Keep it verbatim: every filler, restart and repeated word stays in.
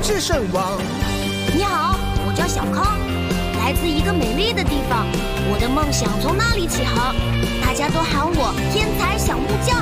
制胜王。 你好，我叫小康，来自一个美丽的地方。我的梦想从那里起航，大家都喊我天才小木匠。